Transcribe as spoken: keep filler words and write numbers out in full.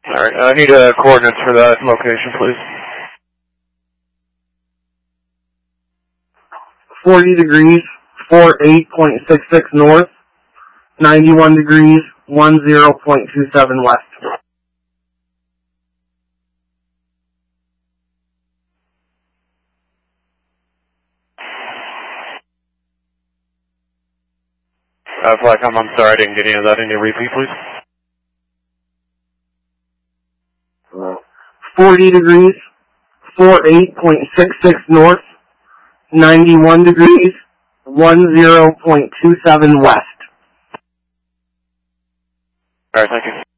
Alright, I need uh, coordinates for that location, please. forty degrees, forty-eight point six six north, ninety-one degrees, ten point two seven west. Uh, Flycom, I'm sorry, I didn't get any of that. Any repeat, please? forty degrees, forty-eight point six six north, ninety-one degrees, ten point two seven west. Alright, thank you.